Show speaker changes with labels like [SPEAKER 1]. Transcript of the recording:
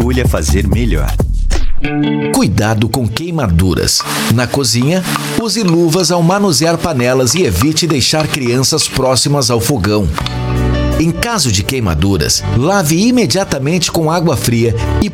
[SPEAKER 1] escolha fazer melhor.
[SPEAKER 2] Cuidado com queimaduras. Na cozinha, use luvas ao manusear panelas e evite deixar crianças próximas ao fogão. Em caso de queimaduras, lave imediatamente com água fria e